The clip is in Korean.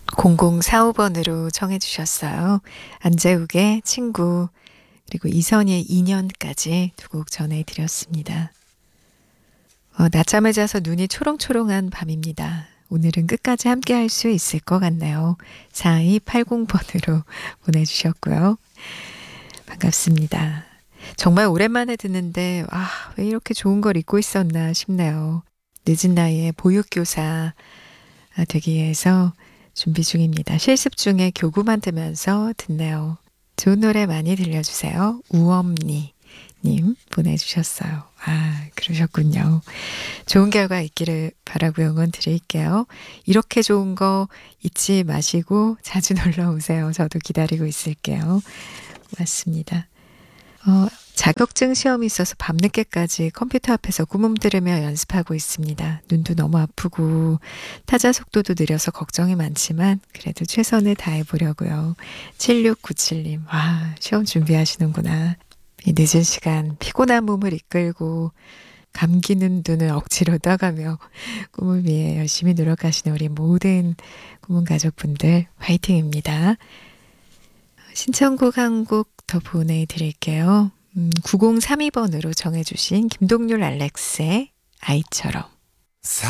0045번으로 청해 주셨어요. 안재욱의 친구 그리고 이선희의 2년까지 두 곡 전해드렸습니다. 낮잠을 자서 눈이 초롱초롱한 밤입니다. 오늘은 끝까지 함께 할 수 있을 것 같네요. 4280번으로 보내주셨고요. 반갑습니다. 정말 오랜만에 듣는데 왜 이렇게 좋은 걸 잊고 있었나 싶네요. 늦은 나이에 보육교사 되기 위해서 준비 중입니다. 실습 중에 교구만 들면서 듣네요. 좋은 노래 많이 들려주세요. 우엄니 님 보내주셨어요. 그러셨군요. 좋은 결과 있기를 바라고 응원 드릴게요. 이렇게 좋은 거 잊지 마시고 자주 놀러 오세요. 저도 기다리고 있을게요. 맞습니다. 자격증 시험이 있어서 밤늦게까지 컴퓨터 앞에서 구름 들으며 연습하고 있습니다. 눈도 너무 아프고 타자 속도도 느려서 걱정이 많지만 그래도 최선을 다해보려고요. 7697님, 시험 준비하시는구나. 이 늦은 시간 피곤한 몸을 이끌고 감기는 눈을 억지로 떠가며 꿈을 위해 열심히 노력하시는 우리 모든 꿈은 가족분들 화이팅입니다. 신청곡 한 곡 더 보내드릴게요. 9032번으로 정해주신 김동률 알렉스의 아이처럼.